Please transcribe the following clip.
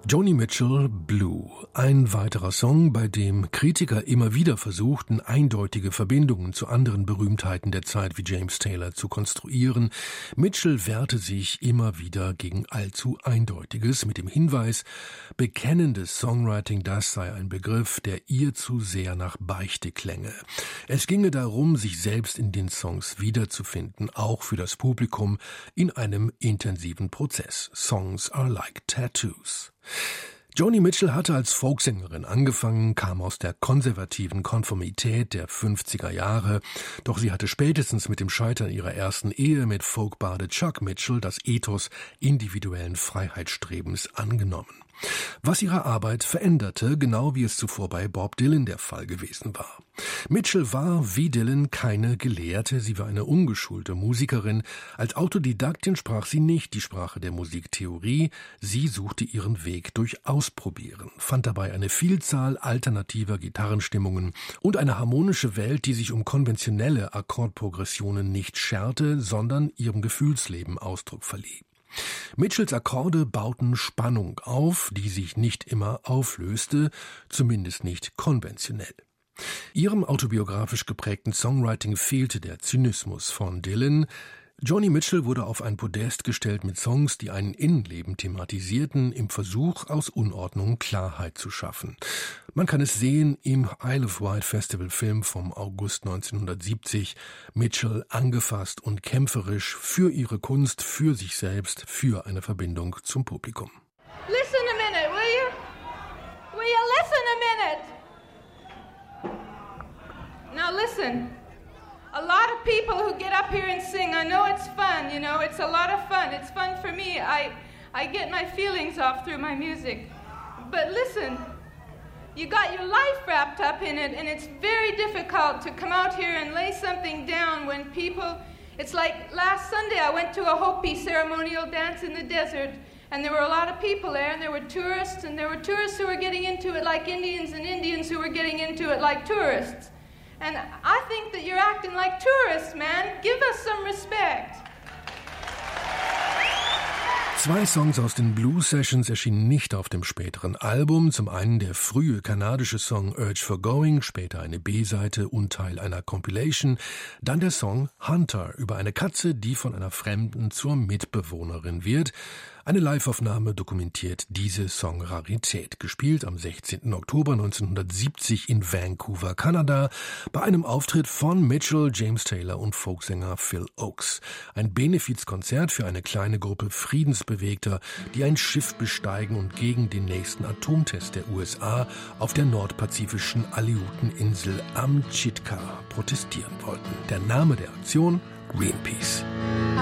Joni Mitchell, Blue. Ein weiterer Song, bei dem Kritiker immer wieder versuchten, eindeutige Verbindungen zu anderen Berühmtheiten der Zeit wie James Taylor zu konstruieren. Mitchell wehrte sich immer wieder gegen allzu Eindeutiges mit dem Hinweis, bekennendes Songwriting, das sei ein Begriff, der ihr zu sehr nach Beichte klänge. Es ginge darum, sich selbst in den Songs wiederzufinden, auch für das Publikum, in einem intensiven Prozess. Songs are like tattoos. Joni Mitchell hatte als Folksängerin angefangen, kam aus der konservativen Konformität der 50er Jahre, doch sie hatte spätestens mit dem Scheitern ihrer ersten Ehe mit Folkbarde Chuck Mitchell das Ethos individuellen Freiheitsstrebens angenommen. Was ihre Arbeit veränderte, genau wie es zuvor bei Bob Dylan der Fall gewesen war. Mitchell war, wie Dylan, keine Gelehrte, sie war eine ungeschulte Musikerin. Als Autodidaktin sprach sie nicht die Sprache der Musiktheorie, sie suchte ihren Weg durch Ausprobieren, fand dabei eine Vielzahl alternativer Gitarrenstimmungen und eine harmonische Welt, die sich um konventionelle Akkordprogressionen nicht scherte, sondern ihrem Gefühlsleben Ausdruck verlieh. Mitchells Akkorde bauten Spannung auf, die sich nicht immer auflöste, zumindest nicht konventionell. Ihrem autobiografisch geprägten Songwriting fehlte der Zynismus von Dylan. Joni Mitchell wurde auf ein Podest gestellt mit Songs, die ein Innenleben thematisierten, im Versuch, aus Unordnung Klarheit zu schaffen. Man kann es sehen im Isle of Wight Festival Film vom August 1970. Mitchell angefasst und kämpferisch für ihre Kunst, für sich selbst, für eine Verbindung zum Publikum. Listen a minute, will you? Will you listen a minute? Now listen. A lot of people who get up here and sing, I know it's fun, you know, it's a lot of fun. It's fun for me. I get my feelings off through my music. But listen, you got your life wrapped up in it, and it's very difficult to come out here and lay something down when people... It's like last Sunday I went to a Hopi ceremonial dance in the desert, and there were a lot of people there, and there were tourists who were getting into it like Indians, and Indians who were getting into it like tourists. And I think that you're acting like tourists, man. Give us some respect. 2 Songs aus den Blues Sessions erschienen nicht auf dem späteren Album. Zum einen der frühe kanadische Song Urge for Going, später eine B-Seite und Teil einer Compilation. Dann der Song Hunter über eine Katze, die von einer Fremden zur Mitbewohnerin wird. Eine Liveaufnahme dokumentiert diese Songrarität, gespielt am 16. Oktober 1970 in Vancouver, Kanada, bei einem Auftritt von Mitchell, James Taylor und Folksänger Phil Ochs. Ein Benefizkonzert für eine kleine Gruppe Friedensbewegter, die ein Schiff besteigen und gegen den nächsten Atomtest der USA auf der nordpazifischen Aleuteninsel Amchitka protestieren wollten. Der Name der Aktion: Greenpeace.